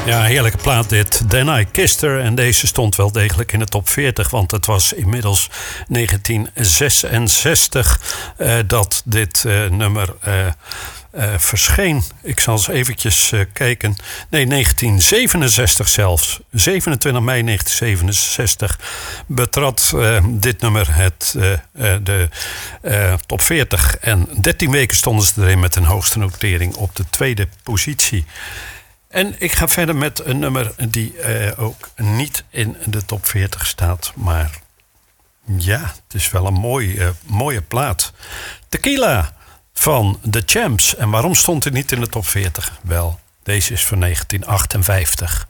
Ja, heerlijke plaat dit. Then I Kissed Her. En deze stond wel degelijk in de top 40. Want het was inmiddels 1966 dat dit nummer verscheen. Ik zal eens eventjes kijken. Nee, 1967 zelfs. 27 mei 1967 betrad dit nummer de top 40. En 13 weken stonden ze erin met een hoogste notering op de tweede positie. En ik ga verder met een nummer die ook niet in de top 40 staat. Maar ja, het is wel een mooie plaat. Tequila van The Champs. En waarom stond hij niet in de top 40? Wel, deze is van 1958.